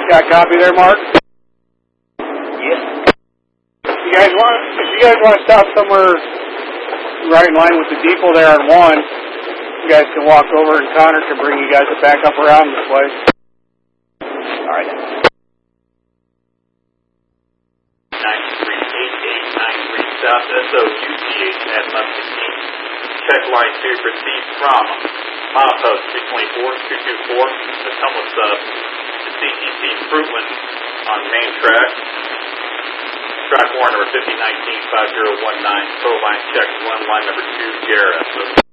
Got a copy there, Mark? Yes. If you guys want to stop somewhere right in line with the depot there on 1, you guys can walk over and Connor can bring you guys back up around this way. All right. 938893 South SOUTH at Musket East. Check line 2 proceeds from milepost 224-224. This come with the CTC Fruitland on main track. Track 4 number 5019-5019. Total line check 1, line number 2, Garrett.